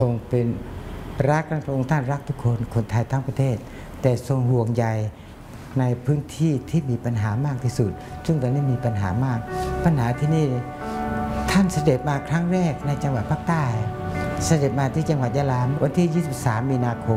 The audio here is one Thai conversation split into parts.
ทรงเป็นรักพระองค์ท่านรักทุกคนคนไทยทั้งประเทศแต่ทรงห่วงใยในพื้นที่ที่มีปัญหามากที่สุดซึ่งตอนนี้มีปัญหามากปัญหาที่นี่ท่านเสด็จมาครั้งแรกในจังหวัดภาคใต้เสด็จมาที่จังหวัดยะลาวันที่ 23 มีนาคม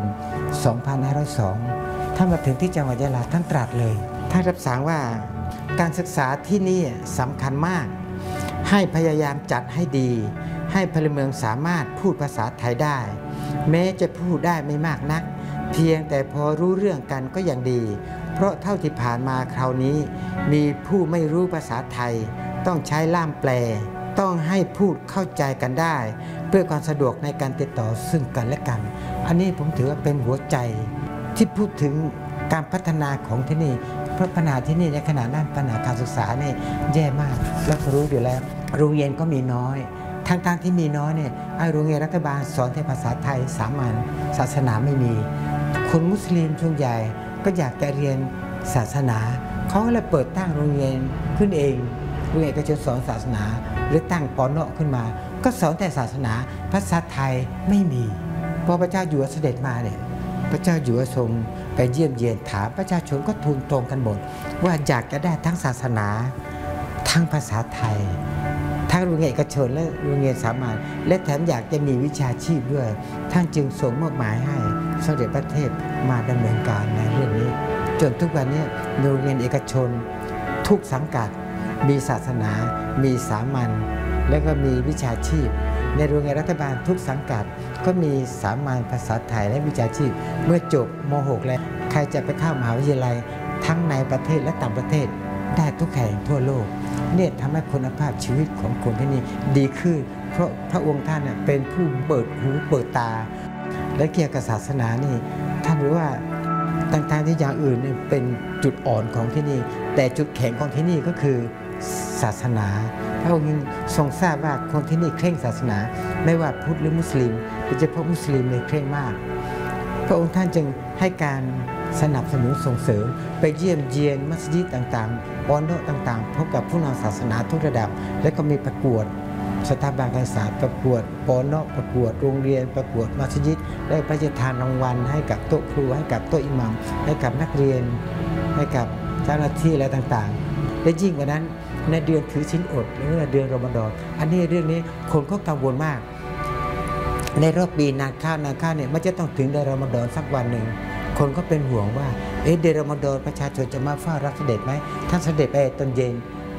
2502 ท่านมาถึงที่จังหวัดยะลาท่านตรัสเลยท่านรับสั่งว่าการศึกษาที่นี่สำคัญมากให้พยายามจัดให้ดีให้พลเมืองสามารถพูดภาษาไทยได้แม้จะพูดได้ไม่มากนักเพียงแต่พอรู้เรื่องกันก็ยังดีเพราะเท่าที่ผ่านมาคราวนี้มีผู้ไม่รู้ภาษาไทยต้องใช้ล่ามแปลต้องให้พูดเข้าใจกันได้เพื่อความสะดวกในการติดต่อซึ่งกันและกันอันนี้ผมถือว่าเป็นหัวใจที่พูดถึงการพัฒนาของที่นี่เพราะปัญหาที่นี่ในขณะนั้นปัญหาการศึกษาเนี่ยแย่มากแล้วก็รู้อยู่แล้วโรงเรียนก็มีน้อยทั้งที่มีน้อยเนี่ยโรงเรียนรัฐบาลสอนแต่ภาษาไทยสามัญศาสนาไม่มีคนมุสลิมส่วนใหญ่ก็อยากจะเรียนศาสนาเขาก็เลยเปิดตั้งโรงเรียนขึ้นเองโรงเรียนเอกชนสอนศาสนาหรือตั้งปนขึ้นมาก็สอนแต่ศาสนาภาษาไทยไม่มีพอพระเจ้าอยู่หัวเสด็จมาเนี่ยพระเจ้าอยู่หัวทรงไปเยี่ยมเยียนถามประชาชนก็ทูลตรงกันหมดว่าอยากจะได้ทั้งศาสนาทั้งภาษาไทยทั้งโรงเรียนเอกชนและโรงเรียนสามัญและแถมอยากจะมีวิชาชีพด้วยท่านจึงส่งมอบหมายให้สมเด็จพระเทพมาดำเนินการในเรื่องนี้จนทุกวันนี้โรงเรียนเอกชนทุกสังกัดมีศาสนามีสามัญและก็มีวิชาชีพในโรงเรียนรัฐบาลทุกสังกัดก็มีสามัญภาษาไทยและวิชาชีพเมื่อจบม .6 แล้วใครจะไปเข้ามหาวิทยาลัยทั้งในประเทศและต่างประเทศได้ทุกแห่งทั่วโลกเนี่ยทำให้คุณภาพชีวิตของคนที่นี่ดีขึ้นเพราะพระองค์ท่านเป็นผู้เปิดหูเปิดตาและเกี่ยวกับศาสนานี่ท่านรู้ว่าต่างๆที่อย่างอื่นเป็นจุดอ่อนของที่นี่แต่จุดแข็งของที่นี่ก็คือศาสนาพระองค์ทรงทราบว่าคนที่นี่เคร่งศาสนาไม่ว่าพุทธหรือมุสลิมโดยเฉพาะมุสลิมเนี่ยเคร่งมากพระองค์ท่านจึงให้การสนับสนุนส่งเสริมไปเยี่ยมเยียนมัสยิดต่างๆปอนโดต่างๆพบกับผู้นำศาสนาทุกระดับและก็มีประกวดสถาบันการศึกษาประกวดปอนโดประกวดโรงเรียนประกวดมัสยิดได้พระราชทานรางวัลให้กับโต๊ะครูให้กับโต๊ะอิหมัมให้กับนักเรียนให้กับเจ้าหน้าที่อะไรต่างๆและยิ่งกว่านั้นในเดือนถือศีลอดหรือเดือนรอมฎอนอันนี้เรื่องนี้คนก็กังวลมากในรอบปีนานข้าวเนี่ยมันจะต้องถึงเดือนรอมฎอนสักวันหนึ่งคนก็เป็นห่วงว่าเดือนรอมฎอนประชาชนจะมาเฝ้ารับเสด็จไหมท่านเสด็จไปตอนเย็น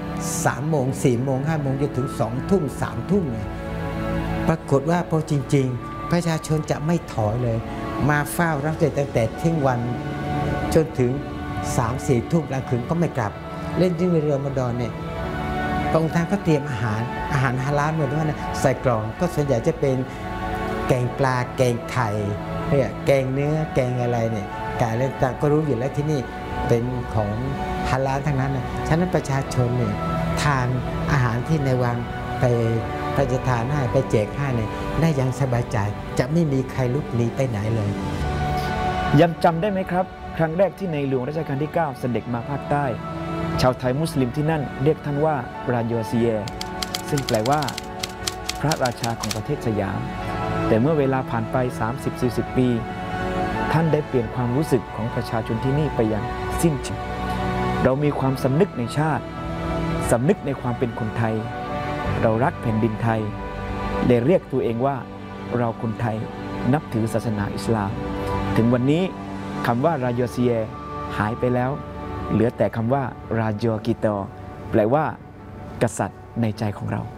3 โมง 4 โมง 5 โมงจนถึง2 ทุ่ม 3 ทุ่มปรากฏว่าพอจริงๆประชาชนจะไม่ถอยเลยมาเฝ้ารับเสด็จตั้งแต่เที่ยงวันจนถึง 3-4 ทุ่มกลางคืนก็ไม่กลับเล่นที่เรือรอมฎอนเนี่ยพระองค์ท่านก็เตรียมอาหารฮาลาลหมดด้วยนะใส่กล่องก็ส่วนใหญ่จะเป็นแกงปลาแกงไข่แกงเนื้อแกงอะไรเนี่ยไก่อะไรต่างก็รู้อยู่แล้วที่นี่เป็นของฮาลาลทั้งนั้นนะฉะนั้นประชาชนเนี่ยทานอาหารที่ในวังไปพระราชทานให้ไปแจกให้เนี่ยได้อย่างสบายใจจะไม่มีใครลุกหนีไปไหนเลยยังจำได้ไหมครับครั้งแรกที่ในหลวงรัชกาลที่ 9 เสด็จมาภาคใต้ชาวไทยมุสลิมที่นั่นเรียกท่านว่าราโยซีเยซึ่งแปลว่าพระราชาของประเทศสยามแต่เมื่อเวลาผ่านไป 30-40 ปีท่านได้เปลี่ยนความรู้สึกของประชาชนที่นี่ไปอย่างสิ้นเชิงเรามีความสำนึกในชาติสำนึกในความเป็นคนไทยเรารักแผ่นดินไทยเลยเรียกตัวเองว่าเราคนไทยนับถือศาสนาอิสลามถึงวันนี้คำว่ารายซีเยหายไปแล้วเหลือแต่คำว่าราโยกิโตแปลว่ากษัตริย์ในใจของเรา